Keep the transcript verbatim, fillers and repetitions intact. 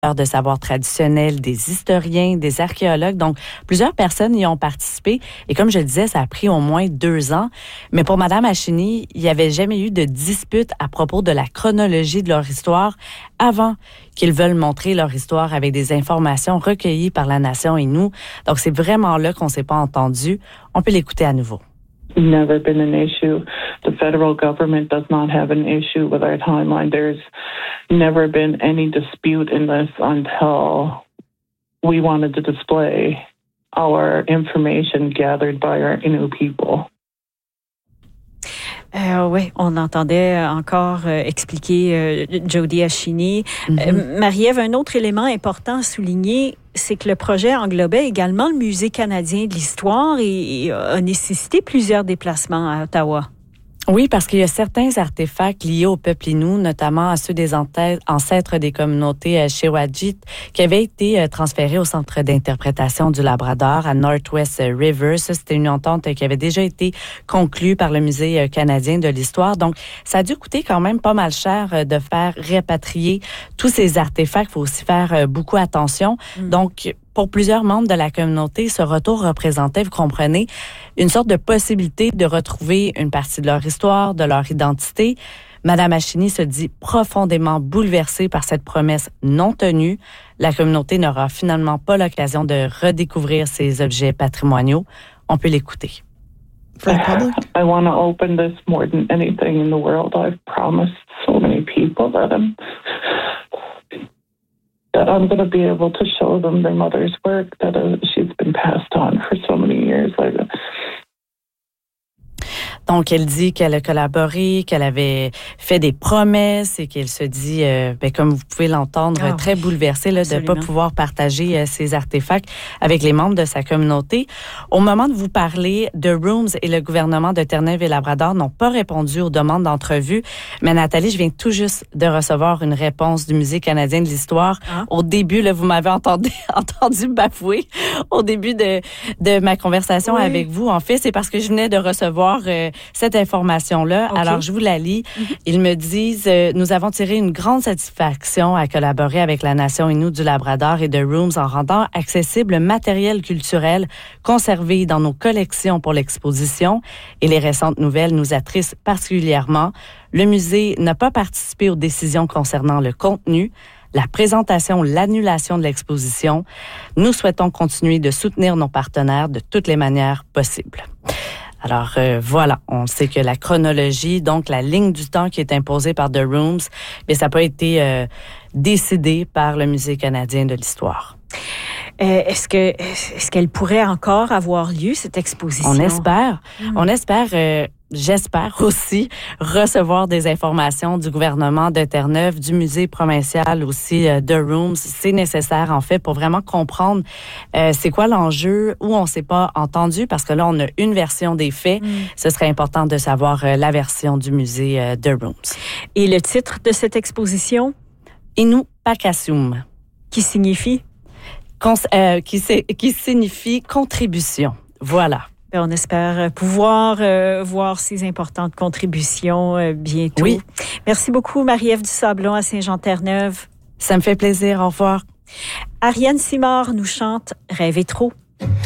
de savoir traditionnels, des historiens, des archéologues. Donc, plusieurs personnes y ont participé. Et comme je le disais, ça a pris au moins deux ans. Mais pour Mme Hachini, il n'y avait jamais eu de dispute à propos de la chronologie de leur histoire avant qu'ils veulent montrer leur histoire avec des informations recueillies par la nation Innu. Donc, c'est vraiment là qu'on ne s'est pas entendu. On peut l'écouter à nouveau. Never been an issue. The federal government does not have an issue with our timeline. There's never been any dispute in this until we wanted to display our information gathered by our Innu people. Euh, oui, on entendait encore euh, expliquer euh, Jody Hachini. Mm-hmm. Euh, Marie-Ève, un autre élément important à souligner, c'est que le projet englobait également le Musée canadien de l'histoire et, et a nécessité plusieurs déplacements à Ottawa. Oui, parce qu'il y a certains artefacts liés au peuple Innu, notamment à ceux des ancêtres des communautés Shewajit, qui avaient été transférés au Centre d'interprétation du Labrador à Northwest River. Ça, c'était une entente qui avait déjà été conclue par le Musée canadien de l'histoire. Donc, ça a dû coûter quand même pas mal cher de faire répatrier tous ces artefacts. Il faut aussi faire beaucoup attention. Mm. Donc, pour plusieurs membres de la communauté, ce retour représentait, vous comprenez, une sorte de possibilité de retrouver une partie de leur histoire, de leur identité. Mme Hachini se dit profondément bouleversée par cette promesse non tenue. La communauté n'aura finalement pas l'occasion de redécouvrir ces objets patrimoniaux. On peut l'écouter. I want to open this more than anything in the world. I've promised so many people that I'm that I'm going to be able to show them their mother's work that uh, she's been passed on for so many years. Like, Donc, elle dit qu'elle a collaboré, qu'elle avait fait des promesses et qu'elle se dit, euh, ben, comme vous pouvez l'entendre, oh, très bouleversée là, de ne pas pouvoir partager euh, ces artefacts avec les membres de sa communauté. Au moment de vous parler, The Rooms et le gouvernement de Terre-Neuve-et-Labrador n'ont pas répondu aux demandes d'entrevue. Mais Nathalie, je viens tout juste de recevoir une réponse du Musée canadien de l'histoire. Ah. Au début, là, vous m'avez entendu, entendu bafouer au début de, de ma conversation oui. avec vous. En fait, c'est parce que je venais de recevoir euh, cette information-là. Okay. Alors, je vous la lis. Mm-hmm. Ils me disent, euh, nous avons tiré une grande satisfaction à collaborer avec la nation Innu du Labrador et The Rooms en rendant accessible le matériel culturel conservé dans nos collections pour l'exposition. Et les récentes nouvelles nous attristent particulièrement. Le musée n'a pas participé aux décisions concernant le contenu, la présentation ou l'annulation de l'exposition. Nous souhaitons continuer de soutenir nos partenaires de toutes les manières possibles. Alors euh, voilà, on sait que la chronologie, donc la ligne du temps qui est imposée par The Rooms, bien, ça n'a pas été euh, décidé par le Musée canadien de l'histoire. Euh, est-ce que est-ce qu'elle pourrait encore avoir lieu, cette exposition? On espère. Mmh. On espère, euh, j'espère aussi, recevoir des informations du gouvernement de Terre-Neuve, du musée provincial aussi, euh, The Rooms. C'est nécessaire, en fait, pour vraiment comprendre euh, c'est quoi l'enjeu, où on ne s'est pas entendu, parce que là, on a une version des faits. Mmh. Ce serait important de savoir euh, la version du musée euh, The Rooms. Et le titre de cette exposition? Innu Pakasum. Qui signifie? Cons- euh, qui, qui signifie contribution. Voilà. On espère pouvoir euh, voir ces importantes contributions euh, bientôt. Oui. Merci beaucoup, Marie-Ève Dusablon à Saint-Jean-Terre-Neuve. Ça me fait plaisir. Au revoir. Ariane Simard nous chante « Rêver trop ».